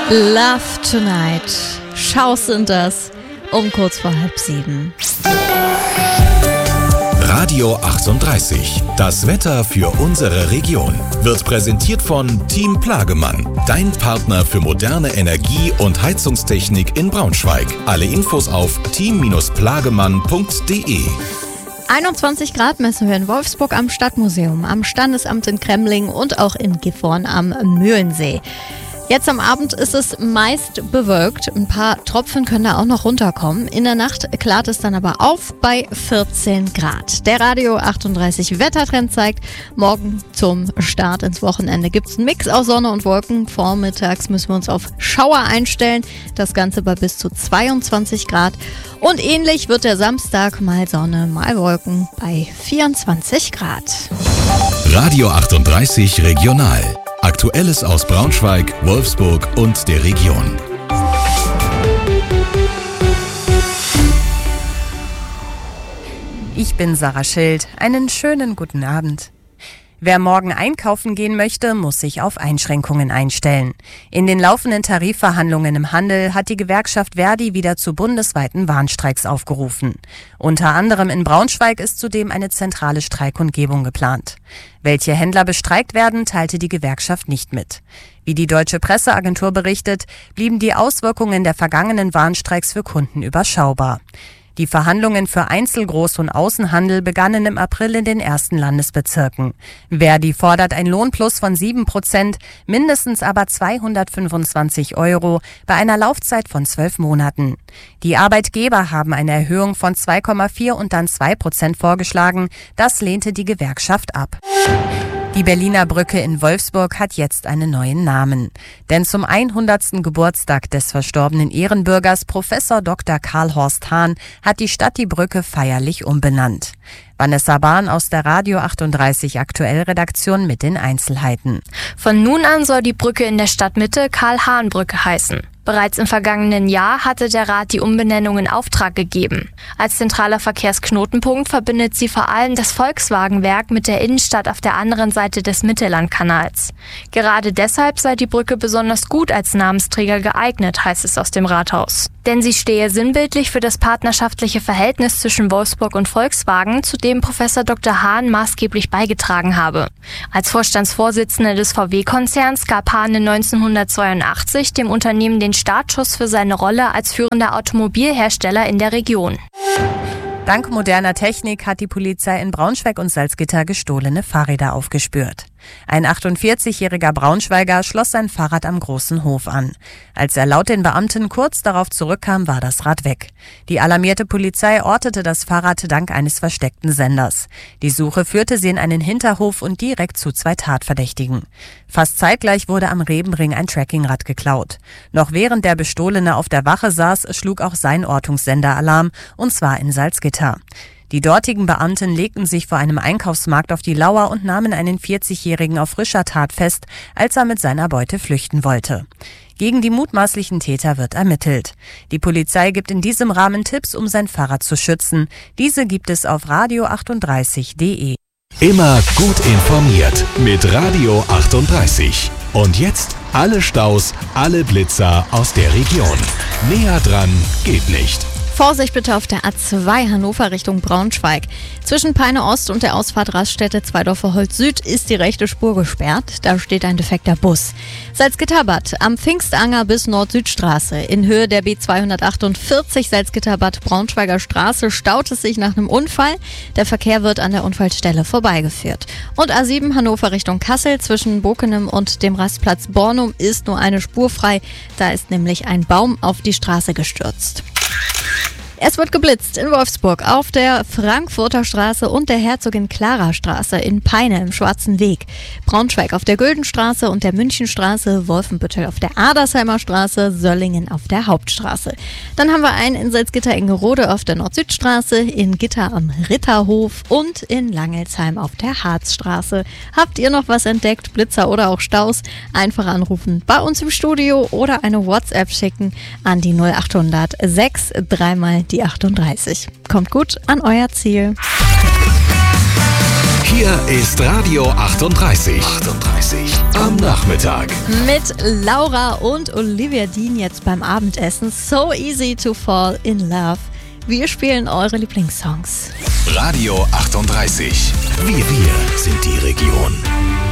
Love Tonight. Schaus sind das um kurz vor 6:30. Radio 38. Das Wetter für unsere Region wird präsentiert von Team Plagemann. Dein Partner für moderne Energie- und Heizungstechnik in Braunschweig. Alle Infos auf team-plagemann.de. 21 Grad messen wir in Wolfsburg am Stadtmuseum, am Standesamt in Kremling und auch in Gifhorn am Mühlensee. Jetzt am Abend ist es meist bewölkt. Ein paar Tropfen können da auch noch runterkommen. In der Nacht klart es dann aber auf bei 14 Grad. Der Radio 38 Wettertrend zeigt, morgen zum Start ins Wochenende gibt es einen Mix aus Sonne und Wolken. Vormittags müssen wir uns auf Schauer einstellen. Das Ganze bei bis zu 22 Grad. Und ähnlich wird der Samstag, mal Sonne, mal Wolken bei 24 Grad. Radio 38 Regional. Aktuelles aus Braunschweig, Wolfsburg und der Region. Ich bin Sarah Schild. Einen schönen guten Abend. Wer morgen einkaufen gehen möchte, muss sich auf Einschränkungen einstellen. In den laufenden Tarifverhandlungen im Handel hat die Gewerkschaft Verdi wieder zu bundesweiten Warnstreiks aufgerufen. Unter anderem in Braunschweig ist zudem eine zentrale Streikkundgebung geplant. Welche Händler bestreikt werden, teilte die Gewerkschaft nicht mit. Wie die Deutsche Presseagentur berichtet, blieben die Auswirkungen der vergangenen Warnstreiks für Kunden überschaubar. Die Verhandlungen für Einzel-, Groß- und Außenhandel begannen im April in den ersten Landesbezirken. Verdi fordert ein Lohnplus von 7%, mindestens aber 225 € bei einer Laufzeit von 12 Monaten. Die Arbeitgeber haben eine Erhöhung von 2,4 und dann 2% vorgeschlagen. Das lehnte die Gewerkschaft ab. Die Berliner Brücke in Wolfsburg hat jetzt einen neuen Namen. Denn zum 100. Geburtstag des verstorbenen Ehrenbürgers Professor Dr. Karl-Horst Hahn hat die Stadt die Brücke feierlich umbenannt. Vanessa Bahn aus der Radio 38 Aktuell-Redaktion mit den Einzelheiten. Von nun an soll die Brücke in der Stadtmitte Karl-Hahn-Brücke heißen. Bereits im vergangenen Jahr hatte der Rat die Umbenennung in Auftrag gegeben. Als zentraler Verkehrsknotenpunkt verbindet sie vor allem das Volkswagenwerk mit der Innenstadt auf der anderen Seite des Mittellandkanals. Gerade deshalb sei die Brücke besonders gut als Namensträger geeignet, heißt es aus dem Rathaus. Denn sie stehe sinnbildlich für das partnerschaftliche Verhältnis zwischen Wolfsburg und Volkswagen, zu dem Professor Dr. Hahn maßgeblich beigetragen habe. Als Vorstandsvorsitzender des VW-Konzerns gab Hahn 1982 dem Unternehmen den Startschuss für seine Rolle als führender Automobilhersteller in der Region. Dank moderner Technik hat die Polizei in Braunschweig und Salzgitter gestohlene Fahrräder aufgespürt. Ein 48-jähriger Braunschweiger schloss sein Fahrrad am Großen Hof an. Als er laut den Beamten kurz darauf zurückkam, war das Rad weg. Die alarmierte Polizei ortete das Fahrrad dank eines versteckten Senders. Die Suche führte sie in einen Hinterhof und direkt zu 2 Tatverdächtigen. Fast zeitgleich wurde am Rebenring ein Trackingrad geklaut. Noch während der Bestohlene auf der Wache saß, schlug auch sein Ortungssender Alarm, und zwar in Salzgitter. Die dortigen Beamten legten sich vor einem Einkaufsmarkt auf die Lauer und nahmen einen 40-Jährigen auf frischer Tat fest, als er mit seiner Beute flüchten wollte. Gegen die mutmaßlichen Täter wird ermittelt. Die Polizei gibt in diesem Rahmen Tipps, um sein Fahrrad zu schützen. Diese gibt es auf radio38.de. Immer gut informiert mit Radio 38. Und jetzt alle Staus, alle Blitzer aus der Region. Näher dran geht nicht. Vorsicht bitte auf der A2 Hannover Richtung Braunschweig. Zwischen Peine Ost und der Ausfahrt Raststätte Zweidorfer Holz Süd ist die rechte Spur gesperrt. Da steht ein defekter Bus. Salzgitterbad am Pfingstanger bis Nord-Süd-Straße. In Höhe der B248 Salzgitterbad Braunschweiger Straße staut es sich nach einem Unfall. Der Verkehr wird an der Unfallstelle vorbeigeführt. Und A7 Hannover Richtung Kassel zwischen Bokenem und dem Rastplatz Bornum ist nur eine Spur frei. Da ist nämlich ein Baum auf die Straße gestürzt. Es wird geblitzt in Wolfsburg auf der Frankfurter Straße und der Herzogin Clara Straße, in Peine im Schwarzen Weg, Braunschweig auf der Güldenstraße und der Münchenstraße, Wolfenbüttel auf der Adersheimer Straße, Söllingen auf der Hauptstraße. Dann haben wir einen in Salzgitter-Ingerode auf der Nord-Süd-Straße, in Gitter am Ritterhof und in Langelsheim auf der Harzstraße. Habt ihr noch was entdeckt, Blitzer oder auch Staus? Einfach anrufen bei uns im Studio oder eine WhatsApp schicken an die 0800 6 3 mal die 38. Kommt gut an euer Ziel. Hier ist Radio 38. Am Nachmittag. Mit Laura und Olivia Dean jetzt beim Abendessen. So easy to fall in love. Wir spielen eure Lieblingssongs. Radio 38. Wir sind die Region.